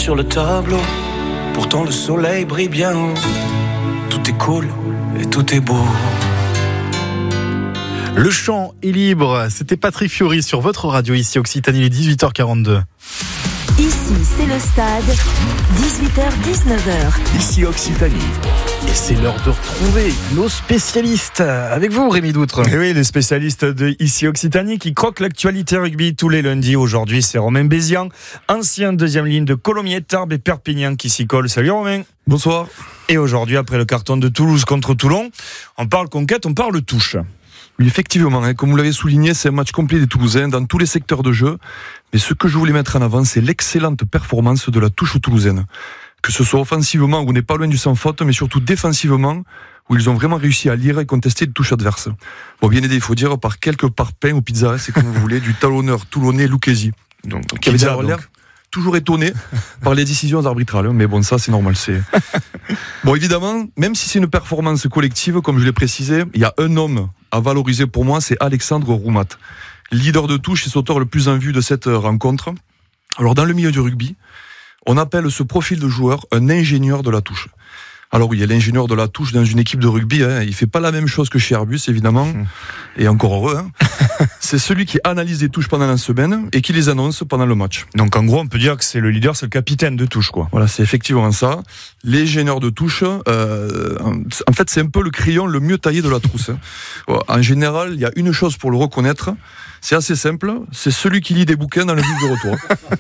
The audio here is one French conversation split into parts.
sur le tableau. Pourtant le soleil brille bien haut. Tout est cool et tout est beau. Le chant est libre, c'était Patrick Fiori sur votre radio ici Occitanie, il est 18h42. Ici c'est le stade, 18h-19h. Ici Occitanie. Et c'est l'heure de retrouver nos spécialistes. Avec vous Rémi Doutre. Et oui, les spécialistes de Ici Occitanie qui croquent l'actualité rugby tous les lundis. Aujourd'hui, c'est Romain Bézian, ancien deuxième ligne de Colomiers, Tarbes et Perpignan qui s'y colle. Salut Romain. Bonsoir. Et aujourd'hui, après le carton de Toulouse contre Toulon, on parle conquête, on parle touche. Oui, effectivement, comme vous l'avez souligné, c'est un match complet des Toulousains dans tous les secteurs de jeu. Mais ce que je voulais mettre en avant, c'est l'excellente performance de la touche toulousaine. Que ce soit offensivement, où on n'est pas loin du sans faute, mais surtout défensivement, où ils ont vraiment réussi à lire et contester les touches adverses. Bon, bien aidé, il faut dire, par quelques parpaings ou pizzas, c'est comme vous voulez, du talonneur toulonnais Lucchesi. Donc, qui avait l'air toujours étonné par les décisions arbitrales. Mais bon, ça, c'est normal. Bon, évidemment, même si c'est une performance collective, comme je l'ai précisé, il y a un homme à valoriser pour moi, c'est Alexandre Roumat, leader de touche et sauteur le plus en vue de cette rencontre. Alors, dans le milieu du rugby, on appelle ce profil de joueur un ingénieur de la touche. Alors oui, il y a l'ingénieur de la touche dans une équipe de rugby, il fait pas la même chose que chez Airbus, évidemment, et encore heureux. C'est celui qui analyse les touches pendant la semaine et qui les annonce pendant le match. Donc en gros, on peut dire que c'est le leader, c'est le capitaine de touche, quoi. Voilà, c'est effectivement ça. L'ingénieur de touche, en fait, c'est un peu le crayon le mieux taillé de la trousse. En général, il y a une chose pour le reconnaître, c'est assez simple, c'est celui qui lit des bouquins dans le livre de retour.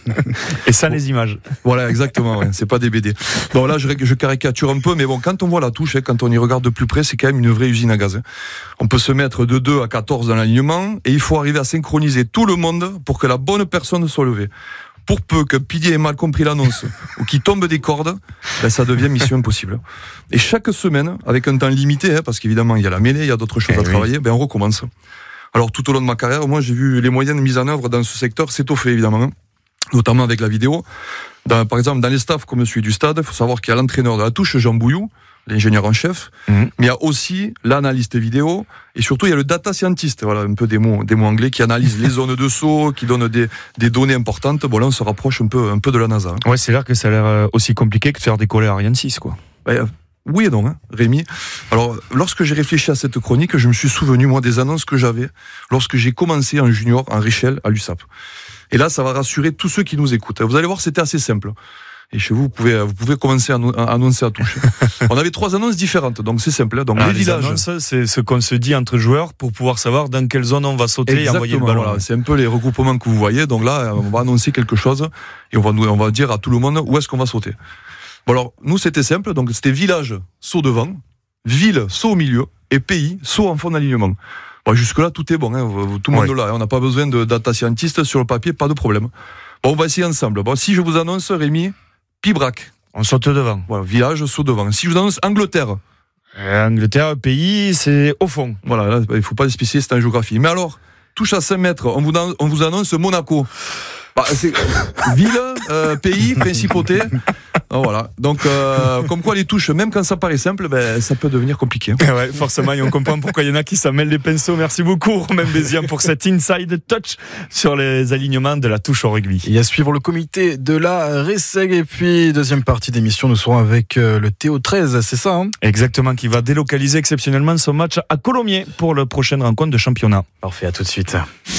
Et ça, les images. Voilà, exactement, c'est pas des BD. Bon, là, je caricature un peu, mais bon, quand on voit la touche, quand on y regarde de plus près, c'est quand même une vraie usine à gaz. On peut se mettre de 2 à 14 dans l'alignement, et il faut arriver à synchroniser tout le monde pour que la bonne personne soit levée. Pour peu que pilier ait mal compris l'annonce ou qu'il tombe des cordes, ça devient mission impossible. Et chaque semaine, avec un temps limité, parce qu'évidemment, il y a la mêlée, il y a d'autres choses à travailler, on recommence. Alors, tout au long de ma carrière, moi, j'ai vu les moyens de mise en œuvre dans ce secteur s'étoffer, évidemment, notamment avec la vidéo. Par exemple, dans les staffs comme celui du stade, il faut savoir qu'il y a l'entraîneur de la touche, Jean Bouillou, l'ingénieur en chef, mais il y a aussi l'analyste vidéo, et surtout, il y a le data scientist, voilà, un peu des mots anglais, qui analyse les zones de saut, qui donne des données importantes. Bon, là, on se rapproche un peu de la NASA. Ouais, c'est clair que ça a l'air aussi compliqué que de faire décoller Ariane 6, quoi. Oui et non, Rémi. Alors, lorsque j'ai réfléchi à cette chronique, je me suis souvenu, moi, des annonces que j'avais lorsque j'ai commencé en junior, en Richel, à l'USAP. Et là, ça va rassurer tous ceux qui nous écoutent. Vous allez voir, c'était assez simple. Et chez vous, vous pouvez commencer à annoncer à touche. On avait 3 annonces différentes, donc c'est simple. Donc, les villages. Annonces, c'est ce qu'on se dit entre joueurs pour pouvoir savoir dans quelle zone on va sauter. Exactement, et envoyer le ballon. Voilà, c'est un peu les regroupements que vous voyez. Donc là, on va annoncer quelque chose et on va dire à tout le monde où est-ce qu'on va sauter. Bon, alors, nous, c'était simple. Donc, c'était village, saut devant, ville, saut au milieu, et pays, saut en fond d'alignement. Bon, jusque-là, tout est bon. Tout le monde là. On n'a pas besoin de data scientist sur le papier, pas de problème. Bon, on va essayer ensemble. Bon, si je vous annonce, Rémi, Pibrac. On saute devant. Voilà, village, saut devant. Si je vous annonce Angleterre. Angleterre, pays, c'est au fond. Voilà, là, il ne faut pas se spécialiser, c'est en géographie. Mais alors, touche à 5 mètres, on vous annonce Monaco. C'est ville, pays, principauté. Voilà. Donc, comme quoi les touches, même quand ça paraît simple, ça peut devenir compliqué. Ouais, forcément, et on comprend pourquoi il y en a qui s'en mêlent les pinceaux. Merci beaucoup, Romain Bézian, pour cet inside touch sur les alignements de la touche au rugby. Et à suivre le comité de la Resseg. Et puis, deuxième partie d'émission, nous serons avec le Théo 13, c'est ça, Exactement, qui va délocaliser exceptionnellement son match à Colomiers pour la prochaine rencontre de championnat. Parfait, à tout de suite.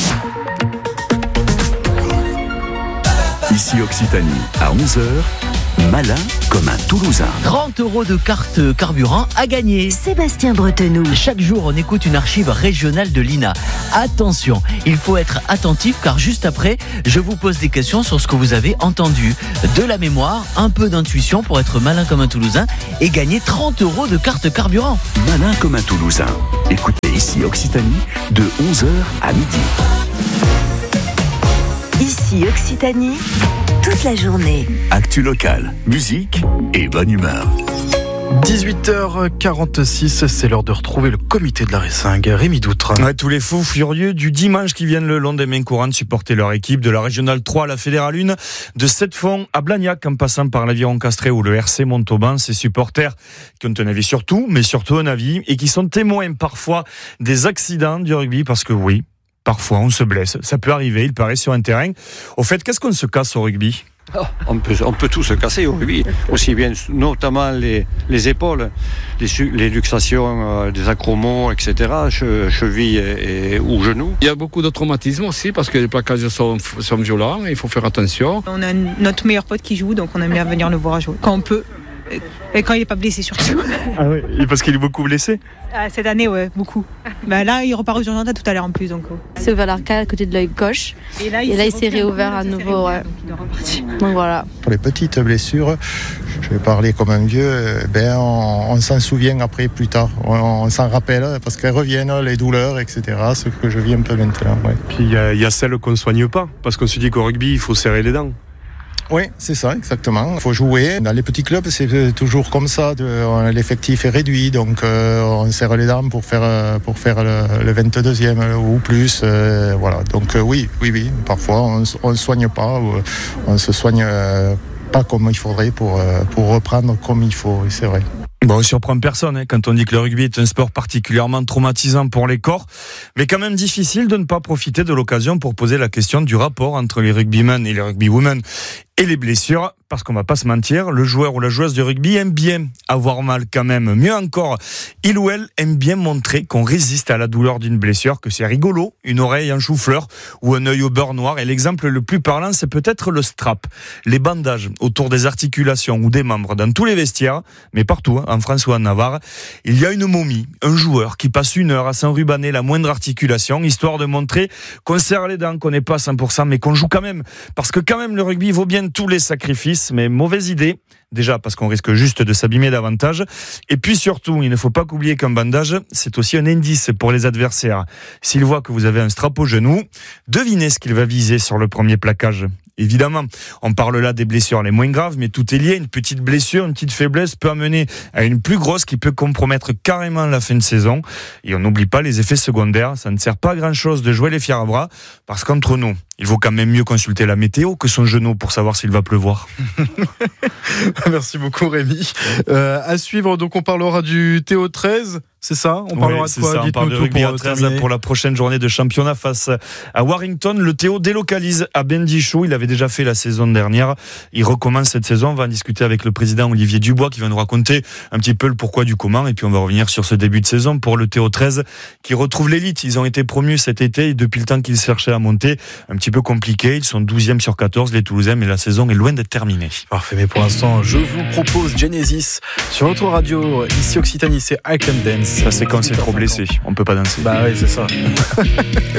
Ici Occitanie, à 11h, malin comme un Toulousain. 30 € de carte carburant à gagner. Sébastien Bretenoux. Chaque jour, on écoute une archive régionale de l'INA. Attention, il faut être attentif car juste après, je vous pose des questions sur ce que vous avez entendu. De la mémoire, un peu d'intuition pour être malin comme un Toulousain et gagner 30 € de carte carburant. Malin comme un Toulousain. Écoutez Ici Occitanie de 11h à midi. Ici Occitanie, toute la journée. Actu locale, musique et bonne humeur. 18h46, c'est l'heure de retrouver le comité de la Resseg. Rémi Doutre. Ouais, tous les fous furieux du dimanche qui viennent le long des mains courantes supporter leur équipe de la Régionale 3 à la Fédérale 1, de Sept-Fonds à Blagnac en passant par l'Aviron Castré ou le RC Montauban. Ces supporters qui ont un avis sur tout, mais surtout un avis et qui sont témoins parfois des accidents du rugby parce que oui, Parfois, on se blesse. Ça peut arriver, il peut arriver sur un terrain. Au fait, qu'est-ce qu'on se casse au rugby ? On peut tout se casser au rugby, aussi bien notamment les épaules, les luxations des acromos, etc., chevilles ou genoux. Il y a beaucoup de traumatismes aussi parce que les plaquages sont violents, il faut faire attention. On a notre meilleur pote qui joue, donc on aime bien venir le voir jouer quand on peut. Et quand il n'est pas blessé surtout. Ah oui, et parce qu'il est beaucoup blessé ? Cette année, ouais, beaucoup. Là, il repart aux urgences tout à l'heure en plus. Donc. C'est ouvert l'arcade à côté de l'œil gauche. Et là, il s'est réouvert à nouveau. Ouais. Donc voilà. Pour les petites blessures, je vais parler comme un vieux, on s'en souvient après, plus tard. On s'en rappelle parce qu'elles reviennent, les douleurs, etc. Ce que je vis un peu maintenant. Ouais. Puis il y a celles qu'on ne soigne pas parce qu'on se dit qu'au rugby, il faut serrer les dents. Oui, c'est ça, exactement. Il faut jouer. Dans les petits clubs, c'est toujours comme ça. L'effectif est réduit, donc on serre les dents pour faire le 22e ou plus. Voilà. Donc oui. Parfois, on ne soigne pas, ou on se soigne pas comme il faudrait pour reprendre comme il faut. C'est vrai. Bon, on surprend personne quand on dit que le rugby est un sport particulièrement traumatisant pour les corps, mais quand même difficile de ne pas profiter de l'occasion pour poser la question du rapport entre les rugbymen et les rugbywomen et les blessures, parce qu'on va pas se mentir, le joueur ou la joueuse de rugby aime bien avoir mal quand même. Mieux encore, il ou elle aime bien montrer qu'on résiste à la douleur d'une blessure, que c'est rigolo, une oreille, un chou-fleur ou un œil au beurre noir. Et l'exemple le plus parlant, c'est peut-être le strap, les bandages autour des articulations ou des membres dans tous les vestiaires, mais partout, en France ou en Navarre. Il y a une momie, un joueur qui passe 1 heure à s'enrubanner la moindre articulation, histoire de montrer qu'on serre les dents, qu'on n'est pas à 100%, mais qu'on joue quand même. Parce que quand même, le rugby vaut bien tous les sacrifices, mais mauvaise idée. Déjà parce qu'on risque juste de s'abîmer davantage. Et puis surtout, il ne faut pas qu'oublier qu'un bandage, c'est aussi un indice pour les adversaires. S'il voit que vous avez un strap au genou, devinez ce qu'il va viser sur le premier plaquage. Évidemment, on parle là des blessures les moins graves, mais tout est lié. Une petite blessure, une petite faiblesse peut amener à une plus grosse qui peut compromettre carrément la fin de saison. Et on n'oublie pas les effets secondaires. Ça ne sert pas à grand chose de jouer les fiers à bras, parce qu'entre nous, il vaut quand même mieux consulter la météo que son genou pour savoir s'il va pleuvoir. Merci beaucoup Rémi. À suivre, donc on parlera du Théo 13. C'est ça ? On parlera de quoi ? On parle de rugby à 13 pour la prochaine journée de championnat face à Warrington. Le Théo délocalise à Bendichou. Il avait déjà fait la saison dernière. Il recommence cette saison. On va en discuter avec le président Olivier Dubois qui va nous raconter un petit peu le pourquoi du comment. Et puis on va revenir sur ce début de saison pour le Théo 13 qui retrouve l'élite. Ils ont été promus cet été et depuis le temps qu'ils cherchaient à monter. Un petit peu compliqué. Ils sont 12e sur 14, les Toulousains, mais la saison est loin d'être terminée. Parfait, mais pour l'instant, je vous propose Genesis sur notre radio. Ici Occitanie, c'est I Can Dance. Ça, c'est quand c'est trop blessé. On peut pas danser. Bah oui, c'est ça.